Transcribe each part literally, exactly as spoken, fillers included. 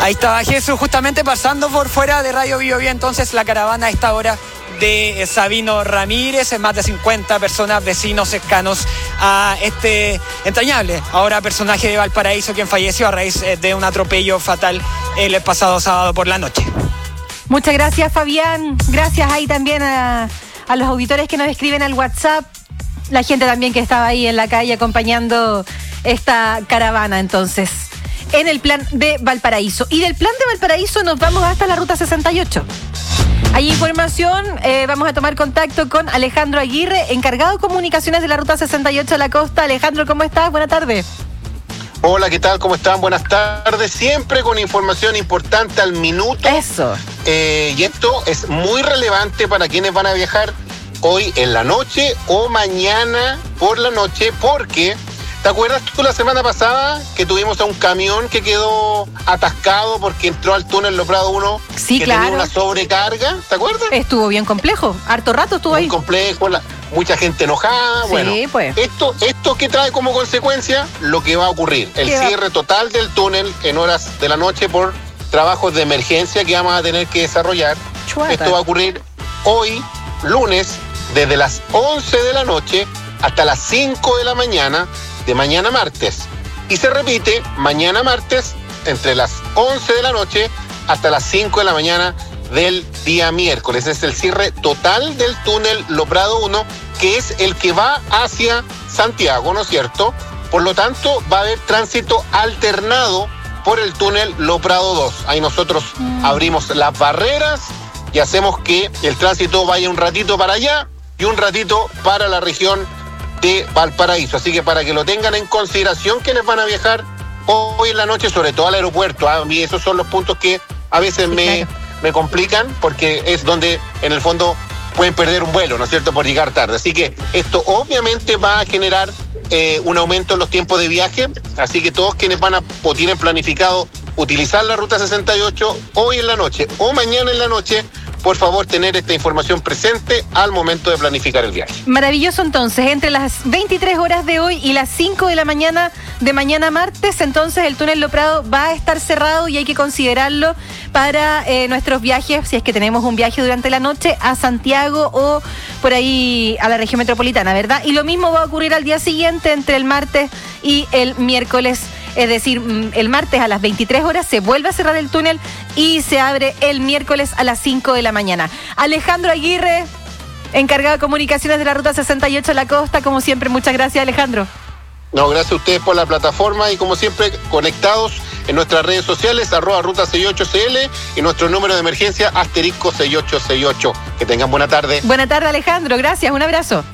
Ahí estaba Jesús justamente pasando por fuera de Radio Bio Bio, entonces la caravana a esta hora de Sabino Ramírez, más de cincuenta personas, vecinos cercanos a este entrañable ahora personaje de Valparaíso, quien falleció a raíz de un atropello fatal el pasado sábado por la noche. Muchas gracias, Fabián. Gracias ahí también a, a los auditores que nos escriben al WhatsApp, la gente también que estaba ahí en la calle acompañando esta caravana entonces en el plan de Valparaíso. Y del plan de Valparaíso nos vamos hasta la ruta sesenta y ocho. Hay información, eh, vamos a tomar contacto con Alejandro Aguirre, encargado de comunicaciones de la ruta sesenta y ocho a la costa. Alejandro, ¿cómo estás? Buenas tardes. Hola, ¿qué tal? ¿Cómo están? Buenas tardes. Siempre con información importante al minuto. Eso. Eh, y esto es muy relevante para quienes van a viajar hoy en la noche o mañana por la noche, porque... ¿te acuerdas tú la semana pasada que tuvimos a un camión que quedó atascado porque entró al túnel Loprado uno? Sí, que claro. tenía una sobrecarga, ¿te acuerdas? Estuvo bien complejo, harto rato estuvo ahí. Muy complejo, la, mucha gente enojada. Sí, bueno, pues. Esto, esto que trae como consecuencia lo que va a ocurrir, el cierre total del túnel en horas de la noche por trabajos de emergencia que vamos a tener que desarrollar. Chuata. Esto va a ocurrir hoy, lunes, desde las once de la noche hasta las cinco de la mañana de mañana martes. Y se repite mañana martes entre las once de la noche hasta las cinco de la mañana del día miércoles. Es el cierre total del túnel Loprado uno, que es el que va hacia Santiago, ¿no es cierto? Por lo tanto, va a haber tránsito alternado por el túnel Loprado dos. Ahí nosotros mm. abrimos las barreras y hacemos que el tránsito vaya un ratito para allá y un ratito para la región de Valparaíso. Así que para que lo tengan en consideración quienes van a viajar hoy en la noche, sobre todo al aeropuerto. A mí esos son los puntos que a veces sí, me, claro. me complican, porque es donde en el fondo pueden perder un vuelo, ¿no es cierto?, por llegar tarde. Así que esto obviamente va a generar eh, un aumento en los tiempos de viaje. Así que todos quienes van a o tienen planificado utilizar la ruta sesenta y ocho hoy en la noche o mañana en la noche, por favor, tener esta información presente al momento de planificar el viaje. Maravilloso, entonces, entre las veintitrés horas de hoy y las cinco de la mañana de mañana martes, entonces el túnel Loprado va a estar cerrado y hay que considerarlo para eh, nuestros viajes, si es que tenemos un viaje durante la noche a Santiago o por ahí a la región metropolitana, ¿verdad? Y lo mismo va a ocurrir al día siguiente, entre el martes y el miércoles. Es decir, el martes a las veintitrés horas se vuelve a cerrar el túnel y se abre el miércoles a las cinco de la mañana. Alejandro Aguirre, encargado de comunicaciones de la ruta sesenta y ocho a la costa, como siempre, muchas gracias, Alejandro. No, gracias a ustedes por la plataforma y como siempre conectados en nuestras redes sociales, arroba ruta sesenta y ocho C L y nuestro número de emergencia asterisco sesenta y ocho sesenta y ocho. Que tengan buena tarde. Buena tarde, Alejandro, gracias, un abrazo.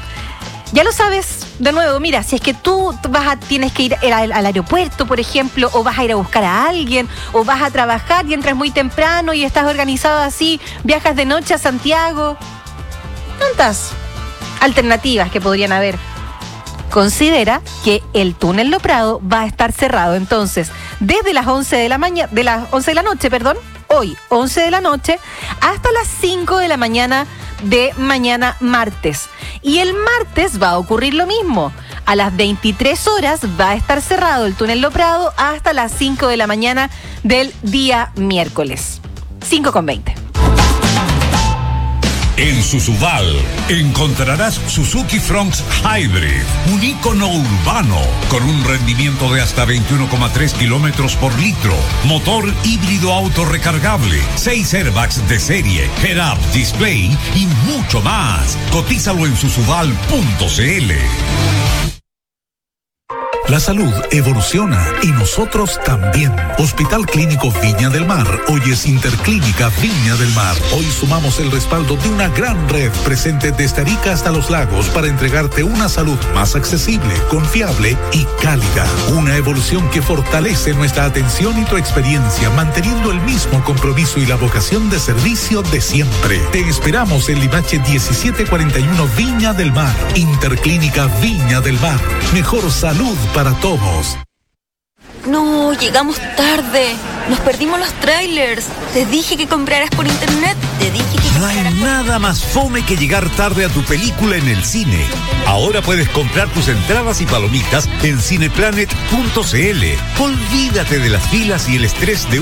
Ya lo sabes, de nuevo, mira, si es que tú vas a, tienes que ir al, al aeropuerto, por ejemplo, o vas a ir a buscar a alguien, o vas a trabajar y entras muy temprano y estás organizado así, viajas de noche a Santiago, tantas alternativas que podrían haber. Considera que el túnel Loprado va a estar cerrado, entonces, desde las once de la mañana, de las once de la noche, perdón, hoy, once de la noche, hasta las cinco de la mañana de mañana martes. Y el martes va a ocurrir lo mismo. A las veintitrés horas va a estar cerrado el túnel Loprado hasta las cinco de la mañana del día miércoles. cinco con veinte. En Susubal encontrarás Suzuki Fronx Hybrid, un ícono urbano con un rendimiento de hasta veintiuno coma tres kilómetros por litro, motor híbrido autorrecargable, seis airbags de serie, head-up display y mucho más. Cotízalo en susubal punto c l. La salud evoluciona y nosotros también. Hospital Clínico Viña del Mar, hoy es Interclínica Viña del Mar. Hoy sumamos el respaldo de una gran red presente desde Arica hasta Los Lagos para entregarte una salud más accesible, confiable y cálida. Una evolución que fortalece nuestra atención y tu experiencia, manteniendo el mismo compromiso y la vocación de servicio de siempre. Te esperamos en Limache diecisiete cuarenta y uno Viña del Mar. Interclínica Viña del Mar. Mejor salud para todos. No, llegamos tarde. Nos perdimos los trailers. Te dije que compraras por internet. Te dije que No hay nada más fome que llegar tarde a tu película en el cine. Ahora puedes comprar tus entradas y palomitas en cineplanet punto c l. Olvídate de las filas y el estrés de